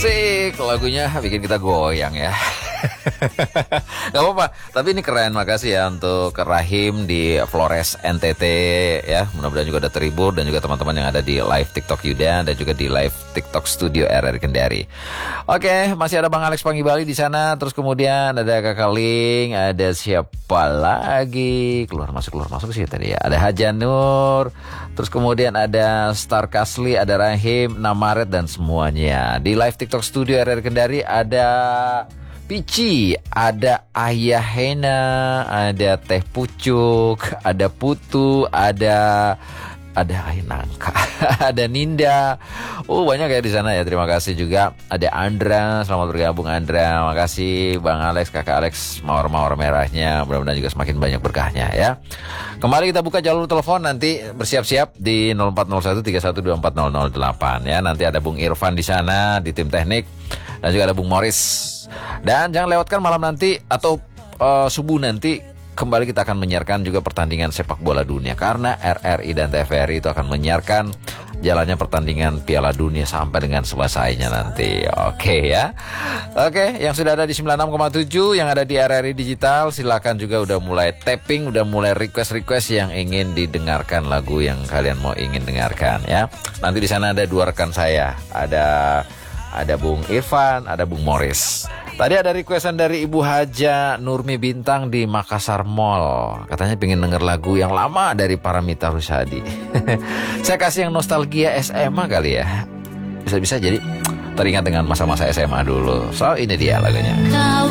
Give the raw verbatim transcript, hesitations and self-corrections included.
Asik, lagunya bikin kita goyang ya. Gak apa-apa, tapi ini keren. Makasih ya untuk Rahim di Flores N T T ya. Mudah-mudahan juga ada terhibur, dan juga teman-teman yang ada di live TikTok Yuda dan juga di live TikTok Studio R R Kendari. Oke, masih ada Bang Alex Panggibali di sana. Terus kemudian ada Kakak Ling, ada siapa lagi? Keluar masuk keluar masuk sih tadi ya. Ada Hajanur. Terus kemudian ada Star Kasli, ada Rahim, Namaret dan semuanya. Di live TikTok Studio R R Kendari ada Pici, ada Ayah Hena, ada Teh Pucuk, ada Putu, ada ada Ayah Nangka, ada Ninda. Oh, banyak ya di sana ya. Terima kasih juga. Ada Andra, selamat bergabung Andra. Makasih Bang Alex, Kakak Alex, mawar-mawar merahnya. Mudah-mudahan juga semakin banyak berkahnya ya. Kembali kita buka jalur telepon, nanti bersiap-siap di nol empat nol satu tiga satu dua empat nol nol delapan ya. Nanti ada Bung Irfan di sana di tim teknik, dan juga ada Bung Morris. Dan jangan lewatkan malam nanti atau uh, subuh nanti kembali kita akan menyiarkan juga pertandingan sepak bola dunia, karena R R I dan T V R I itu akan menyiarkan jalannya pertandingan Piala Dunia sampai dengan selesainya nanti. Oke ya. Oke, yang sudah ada di sembilan puluh enam koma tujuh yang ada di R R I Digital, silakan juga udah mulai tapping, udah mulai request-request yang ingin didengarkan, lagu yang kalian mau ingin dengarkan ya. Nanti di sana ada dua rekan saya, ada ada Bung Irfan, ada Bung Morris. Tadi ada requestan dari Ibu Haja Nurmi Bintang di Makassar Mall. Katanya pengen denger lagu yang lama dari Paramita Rusady. Saya kasih yang nostalgia S M A kali ya. Bisa-bisa jadi teringat dengan masa-masa S M A dulu. So ini dia lagunya. Kau